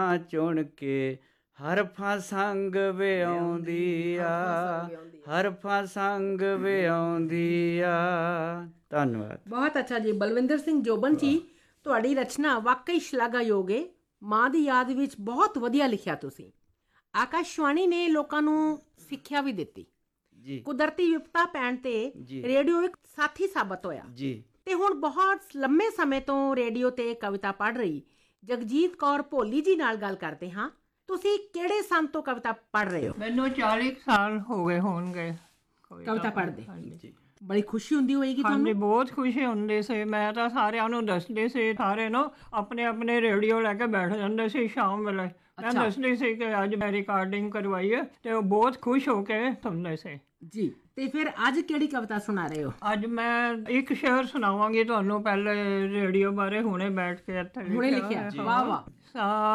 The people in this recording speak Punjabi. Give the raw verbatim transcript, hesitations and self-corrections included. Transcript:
ਚੁਣ ਕੇ ਹਰਫਾਂ ਸੰਗ ਵਿਆਉਂਦੀ ਆ, ਹਰਫਾਂ ਸੰਗ ਵਿਆਉਂਦੀ ਆ। ਧੰਨਵਾਦ। ਬਹੁਤ ਅੱਛਾ ਜੀ ਬਲਵਿੰਦਰ ਸਿੰਘ ਜੋਬਨ ਜੀ, ਤੁਹਾਡੀ ਰਚਨਾ ਵਾਕਈ ਸ਼ਲਾਘਾਯੋਗ ਹੈ। ਮਾਂ ਦੀ ਯਾਦ ਵਿੱਚ ਬਹੁਤ ਵਧੀਆ ਲਿਖਿਆ ਤੁਸੀਂ। ਆਕਾਸ਼ਵਾਣੀ ਨੇ ਲੋਕਾਂ ਨੂੰ ਸਿੱਖਿਆ ਵੀ ਦਿੱਤੀ ਜੀ। ਕੁਦਰਤੀ ਵਿਪਤਾ ਪੈਣ ਤੇ ਰੇਡੀਓ ਇੱਕ ਸਾਥੀ ਸਾਬਤ ਹੋਇਆ ਜੀ। ਤੇ ਹੁਣ ਬਹੁਤ ਲੰਮੇ ਸਮੇਂ ਤੋਂ ਰੇਡੀਓ ਤੇ ਕਵਿਤਾ ਪੜ੍ਹ ਰਹੀ ਜਗਜੀਤ ਕੌਰ ਭੋਲੀ ਜੀ ਨਾਲ ਗੱਲ ਕਰਦੇ ਹਾਂ। ਤੁਸੀਂ ਕਿਹੜੇ ਸੰਨ ਤੋਂ ਕਵਿਤਾ ਪੜ੍ਹ ਰਹੇ ਹੋ? ਮੈਨੂੰ ਚਾਲੀ ਸਾਲ ਹੋ ਗਏ ਹੋਣਗੇ ਕਵਿਤਾ ਪੜ੍ਹਦੇ। ਬੜੀ ਖੁਸ਼ੀ ਹੁੰਦੀ ਹੋਏਗੀ ਤੁਹਾਨੂੰ? ਹਾਂਜੀ, ਬਹੁਤ ਖੁਸ਼ੀ ਹੁੰਦੀ ਸੀ। ਮੈਂ ਤਾਂ ਸਾਰਿਆਂ ਨੂੰ ਦੱਸਦੀ ਸੀ, ਸਾਰੇ ਨੂੰ ਆਪਣੇ ਆਪਣੇ ਰੇਡੀਓ ਲੈ ਕੇ ਬੈਠ ਜਾਂਦੇ ਸੀ ਸ਼ਾਮ ਵੇਲੇ। ਮੈਂ ਦੱਸਦੀ ਸੀ ਕਿ ਅੱਜ ਮੈਂ ਰਿਕਾਰਡਿੰਗ ਕਰਵਾਈ ਹੈ ਤੇ ਉਹ ਬਹੁਤ ਖੁਸ਼ ਹੋ ਕੇ ਸੁਣਦੇ ਸੀ ਜੀ। ਤੇ ਫਿਰ ਅੱਜ ਕਿਹੜੀ ਕਵਿਤਾ ਸੁਣਾ ਰਹੇ ਹੋ? ਅੱਜ ਮੈਂ ਇੱਕ ਸ਼ੇਅਰ ਸੁਣਾਵਾਂਗੀ ਤੁਹਾਨੂੰ, ਪਹਿਲੇ ਰੇਡੀਓ ਬਾਰੇ ਹੁਣੇ ਬੈਠ ਕੇ ਇੱਥੇ ਹੁਣੇ ਲਿਖਿਆ। ਵਾਹ ਵਾਹ।